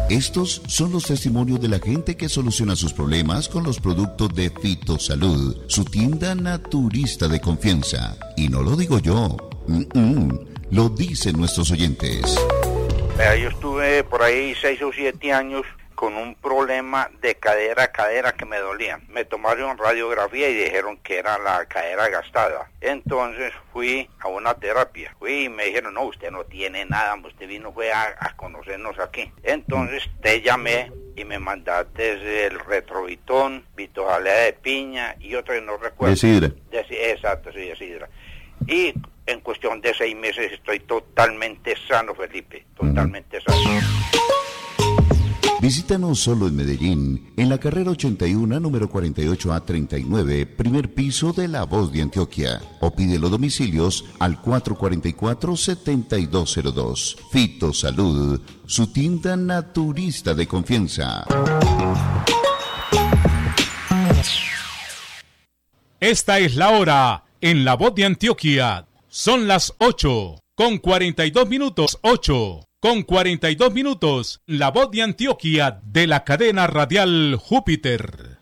Estos son los testimonios de la gente que soluciona sus problemas con los productos de Fitosalud, su tienda naturista de confianza. Y no lo digo yo, lo dicen nuestros oyentes. Yo estuve por ahí 6 o 7 años con un problema de cadera que me dolía. Me tomaron radiografía y dijeron que era la cadera gastada. Entonces fui a una terapia. Fui y me dijeron, no, usted no tiene nada, usted fue a conocernos aquí. Entonces te llamé y me mandaste el Retrovitón, Vitojalea de piña y otra que no recuerdo. De sidra. Exacto, sí, de sidra. Y en cuestión de 6 meses estoy totalmente sano, Felipe, totalmente sano. Visítanos solo en Medellín, en la carrera 81, número 48A39, primer piso de La Voz de Antioquia. O pide los domicilios al 444-7202. Fitosalud, su tienda naturista de confianza. Esta es la hora en La Voz de Antioquia. Son las 8:42, 8:42. La Voz de Antioquia de la cadena radial Júpiter.